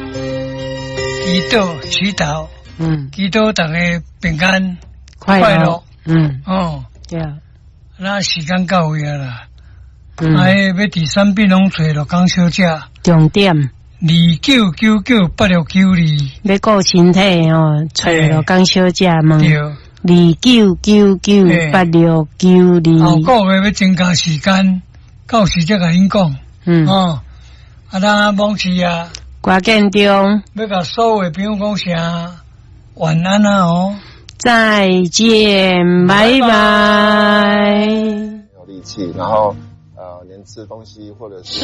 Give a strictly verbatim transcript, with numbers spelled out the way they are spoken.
祈祷祈祷， 嗯， 祈祷大家平安快快乐， 嗯， 哦， 对啊， 那时间到位啊啦， 嗯， 哎，要第三笔拢找了江小姐， 重点二九九九八六九二， 要顾身体哦，找了江小姐问对， 二九九九八六九后二， 个月要增加时间，到时再甲恁讲， 嗯， 哦，啊，咱往时啊， 挂建中， 要甲所有朋友讲声晚安啊哦。 再见，拜拜。 有力气，然后呃，连吃东西或者是。